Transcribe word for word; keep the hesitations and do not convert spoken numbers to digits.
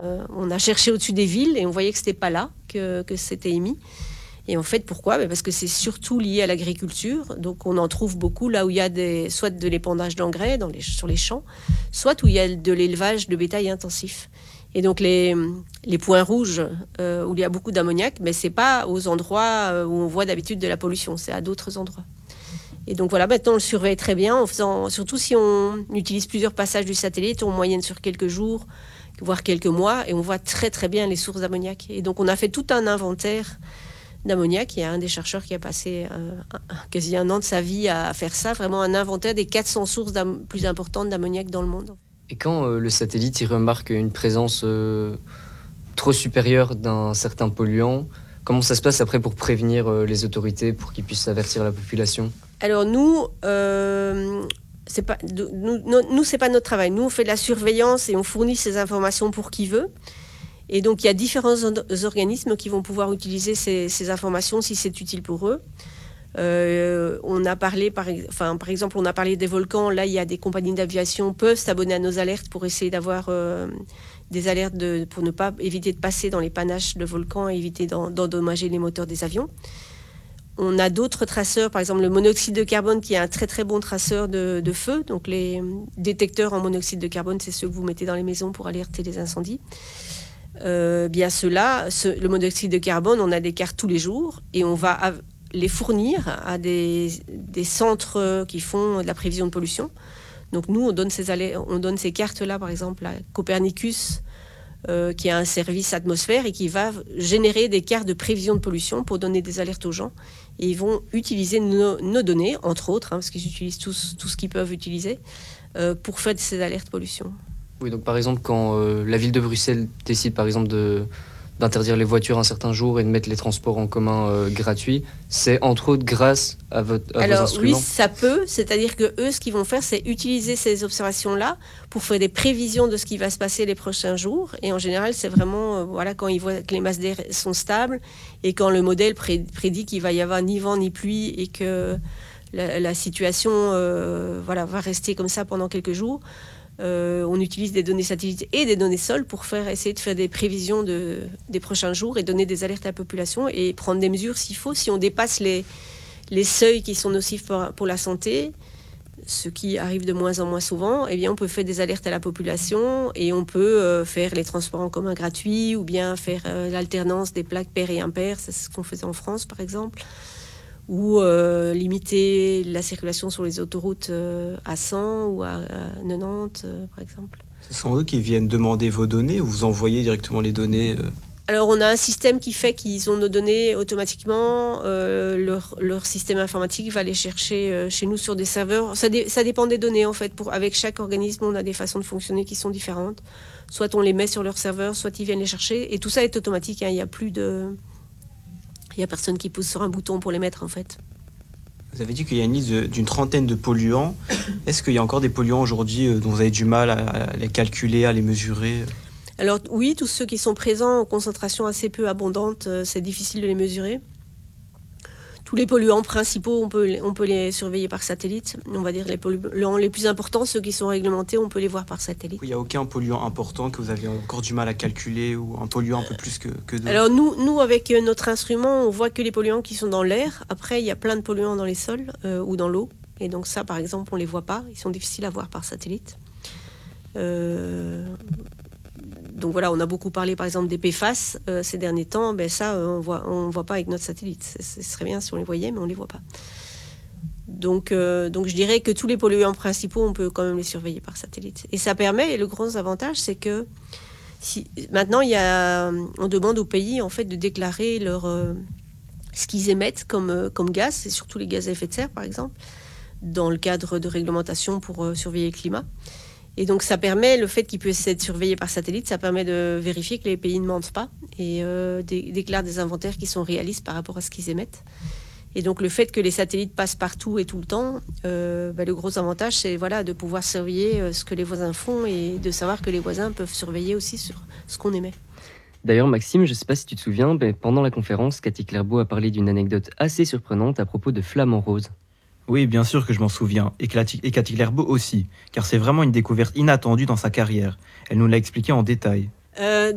euh, on a cherché au-dessus des villes et on voyait que c'était pas là que, que c'était émis. Et en fait, pourquoi ? Parce que c'est surtout lié à l'agriculture. Donc, on en trouve beaucoup là où il y a des, soit de l'épandage d'engrais dans les, sur les champs, soit où il y a de l'élevage de bétail intensif. Et donc, les, les points rouges euh, où il y a beaucoup d'ammoniac, mais c'est pas aux endroits où on voit d'habitude de la pollution, c'est à d'autres endroits. Et donc voilà, maintenant on le surveille très bien, en faisant, surtout si on utilise plusieurs passages du satellite, en moyenne sur quelques jours, voire quelques mois, et on voit très très bien les sources d'ammoniac. Et donc on a fait tout un inventaire d'ammoniac. Il y a un des chercheurs qui a passé euh, quasi un an de sa vie à faire ça, vraiment un inventaire des quatre cents sources plus importantes d'ammoniac dans le monde. Et quand euh, le satellite il remarque une présence euh, trop supérieure d'un certain polluant, comment ça se passe après pour prévenir euh, les autorités, pour qu'ils puissent avertir la population ? Alors nous, euh, c'est pas, nous, nous, c'est pas notre travail. Nous, on fait de la surveillance et on fournit ces informations pour qui veut. Et donc, il y a différents organismes qui vont pouvoir utiliser ces, ces informations si c'est utile pour eux. Euh, on a parlé, par, enfin, par exemple, on a parlé des volcans. Là, il y a des compagnies d'aviation peuvent s'abonner à nos alertes pour essayer d'avoir euh, des alertes de, pour ne pas éviter de passer dans les panaches de volcans et éviter d'endommager les moteurs des avions. On a d'autres traceurs, par exemple le monoxyde de carbone qui est un très très bon traceur de, de feu. Donc les détecteurs en monoxyde de carbone, c'est ceux que vous mettez dans les maisons pour alerter les incendies. Euh, bien ceux-là, ce, le monoxyde de carbone, on a des cartes tous les jours et on va av- les fournir à des, des centres qui font de la prévision de pollution. Donc nous, on donne ces, alé- on donne ces cartes-là, par exemple, à Copernicus, Euh, qui a un service atmosphère et qui va générer des cartes de prévision de pollution pour donner des alertes aux gens. Et ils vont utiliser nos, nos données, entre autres, hein, parce qu'ils utilisent tous, tout ce qu'ils peuvent utiliser, euh, pour faire ces alertes pollution. Oui, donc par exemple, quand euh, la ville de Bruxelles décide par exemple de, d'interdire les voitures un certain jour et de mettre les transports en commun euh, gratuits, c'est entre autres grâce à, votre, à Alors, vos instruments. oui, ça peut. C'est-à-dire que eux, ce qu'ils vont faire, c'est utiliser ces observations-là pour faire des prévisions de ce qui va se passer les prochains jours. Et en général, c'est vraiment euh, voilà, quand ils voient que les masses d'air sont stables et quand le modèle pré- prédit qu'il va y avoir ni vent ni pluie et que la, la situation euh, voilà, va rester comme ça pendant quelques jours. Euh, on utilise des données satellites et des données sol pour faire, essayer de faire des prévisions de, des prochains jours et donner des alertes à la population et prendre des mesures s'il faut. Si on dépasse les, les seuils qui sont nocifs pour, pour la santé, ce qui arrive de moins en moins souvent, eh bien on peut faire des alertes à la population et on peut euh, faire les transports en commun gratuits ou bien faire euh, l'alternance des plaques paires et impaires, c'est ce qu'on faisait en France par exemple, ou euh, limiter la circulation sur les autoroutes euh, à cent ou à, à quatre-vingt-dix, euh, par exemple. Ce sont eux qui viennent demander vos données ou vous envoyez directement les données euh... Alors, on a un système qui fait qu'ils ont nos données automatiquement. Euh, leur, leur système informatique va les chercher euh, chez nous sur des serveurs. Ça, dé, ça dépend des données, en fait. Pour, avec chaque organisme, on a des façons de fonctionner qui sont différentes. Soit on les met sur leur serveur, soit ils viennent les chercher. Et tout ça est automatique. Hein. Il n'y a plus de... Il n'y a personne qui pousse sur un bouton pour les mettre, en fait. Vous avez dit qu'il y a une liste de, d'une trentaine de polluants. Est-ce qu'il y a encore des polluants aujourd'hui euh, dont vous avez du mal à, à les calculer, à les mesurer ? Alors oui, tous ceux qui sont présents en concentration assez peu abondante, euh, c'est difficile de les mesurer. Tous les polluants principaux, on peut, on peut les surveiller par satellite. On va dire les polluants les plus importants, ceux qui sont réglementés, on peut les voir par satellite. Il n'y a aucun polluant important que vous avez encore du mal à calculer ou un polluant un peu plus que, que d'autres ? Alors nous, nous, avec notre instrument, on voit que les polluants qui sont dans l'air. Après, il y a plein de polluants dans les sols euh, ou dans l'eau. Et donc ça, par exemple, on ne les voit pas. Ils sont difficiles à voir par satellite. Euh... Donc voilà, on a beaucoup parlé par exemple des P F A S euh, ces derniers temps. Ben ça, euh, on voit, on voit pas avec notre satellite. Ce serait bien si on les voyait, mais on les voit pas. Donc, euh, donc je dirais que tous les polluants principaux, on peut quand même les surveiller par satellite. Et ça permet, et le gros avantage, c'est que si, maintenant, il y a, on demande aux pays en fait de déclarer leur, euh, ce qu'ils émettent comme, euh, comme gaz, et surtout les gaz à effet de serre, par exemple, dans le cadre de réglementation pour euh, surveiller le climat. Et donc ça permet, le fait qu'ils puissent être surveillés par satellite, ça permet de vérifier que les pays ne mentent pas et euh, dé- déclarent des inventaires qui sont réalistes par rapport à ce qu'ils émettent. Et donc le fait que les satellites passent partout et tout le temps, euh, bah, le gros avantage, c'est voilà, de pouvoir surveiller euh, ce que les voisins font et de savoir que les voisins peuvent surveiller aussi sur ce qu'on émet. D'ailleurs, Maxime, je ne sais pas si tu te souviens, mais pendant la conférence, Cathy Clairbeau a parlé d'une anecdote assez surprenante à propos de flamants roses. Oui, bien sûr que je m'en souviens, et Cathy Clairbeau aussi, car c'est vraiment une découverte inattendue dans sa carrière. Elle nous l'a expliqué en détail. Euh,